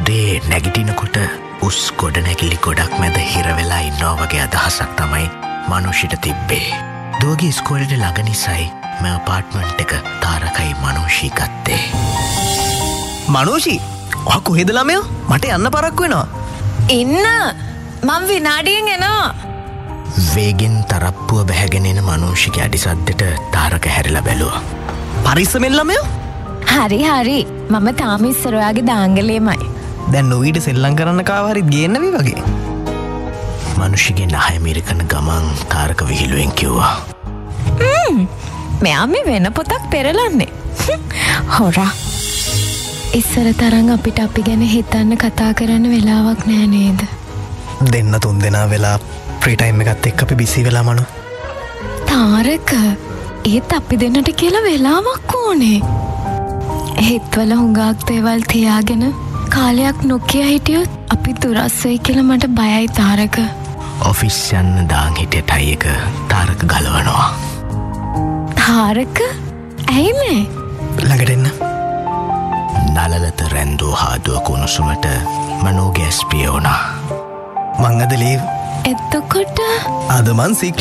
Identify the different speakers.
Speaker 1: උදේ නැගිටිනකොට උස් ගොඩනැගිලි ගොඩක් මැද හිරවෙලා ඉන්නවා වගේ අදහසක් තමයි මනුෂිට තිබ්බේ. දුවගේ ඉස්කෝලේට ළඟ නිසායි මේ අපාර්ට්මන්ට් එක තාරකයි මනුෂි ගත්තේ.
Speaker 2: මනුෂි ඔහ කොහෙද ළමයෝ? මට යන්න පරක්කු වෙනවා.
Speaker 3: ඉන්න මම විනාඩියෙන් එනවා.
Speaker 1: වේගෙන් තරප්පුව බැහැගෙන එන මනුෂිගේ අඩිසද්දට තාරක හැරිලා බැලුවා.
Speaker 2: පරිස්සමෙන් ළමයෝ.
Speaker 3: හරි මම තාම ඉස්සර ඔයාගේ දාංගලේමයි.
Speaker 2: දැන් නොවීට සෙල්ලම් කරන්න කාව හරි ගේන්න වී වගේ.
Speaker 1: මනුෂිගේ නහය මිරිකන ගමන් තාරක විහිළුවෙන් කිව්වා.
Speaker 3: මෙයා මේ වෙන පොතක් පෙරලන්නේ. හොරා. ඉස්සර තරම් අපිට අපි ගැන හිතන්න කතා කරන්න වෙලාවක් නෑ නේද?
Speaker 2: දෙන්න තුන් දෙනා වෙලා ෆ්‍රී ටයිම් එකත් එක්ක අපි බිසි වෙලා මනෝ.
Speaker 3: තාරක ඒත් අපි දෙන්නට කියලා වෙලාවක් ඕනේ. හිතවල හුඟක් දේවල් තියාගෙන කාලයක් නොකිය හිටියොත් අපි දුරස් වෙයි කියලා මට බයයි තාරක.
Speaker 1: ඔෆිස් යන්න දාන් හිටිය ටයි එක තාරක ගලවනවා.
Speaker 3: තාරක ඇයි මේ?
Speaker 2: ළඟට එන්න.
Speaker 1: නලලත රැන්දෝ හාදුව කුණුසුමට මනෝගේ ඇස් පිය වුණා.
Speaker 2: මං අද ලීව්.
Speaker 3: එතකොට
Speaker 2: අද මං සික්